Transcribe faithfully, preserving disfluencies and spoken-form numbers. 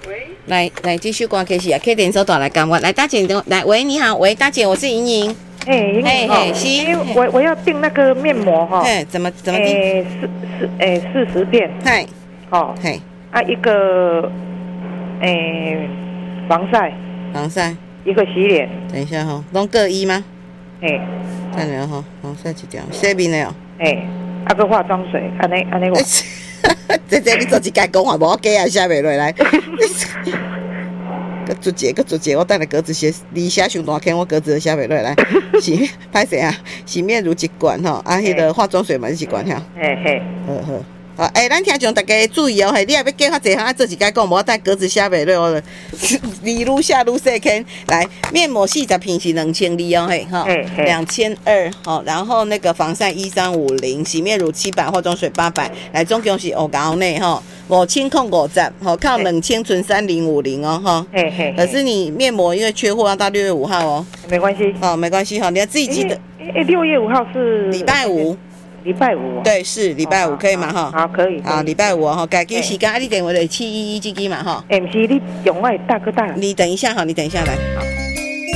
喂， 来来，继续挂开始啊，K 点手打来干我来，大姐，你等来，喂，你好，喂，大姐，我是莹莹。 哎，莹莹哦，因为我我要订那个面膜哈， 哎，怎么怎么订？ 哎，四四哎四十片， 嗨， 哦， 嘿， 啊一个，哎防晒， 防晒， 一个洗脸， 等一下哈，拢各一吗？ 哎， 看了哈，防晒一条，洗面的哦。 哎，啊个化妆水，安尼安尼我。 这这你做一解讲话，无我假啊，写袂落来。个做一个，个做一个，我等下格子写，你写上大坑，我格子都写袂落来。洗歹势啊，洗面乳一罐吼，啊，迄个化妆水嘛是一罐吼。 嘿嘿， 好好。好，诶、欸，咱听众大家注意哦，嘿，你也要加较济项，做一解讲，无我等格子写袂落了。你愈写愈细坑。来，面膜四十片是两千二哦，嘿，哈，两千二，好，然后那个防晒一三五零，洗面乳七百，化妆水八百，来，总共是五高内哈，五千控五十，好，靠两千存三零五零哦，哈。嘿嘿。可是你面膜因为缺货，要到六月五号哦。 没关系。 哦，没关系哈，你要自己记得。 诶，六月五号是礼拜五。 礼拜五、啊， 对，是礼拜五，可以吗？哈， 好，可以。 好，礼拜五哈，改记时间，啊，你电话就七一一这支嘛，哈。 哎，不是，你用我大哥大。 你等一下哈，你等一下来。好。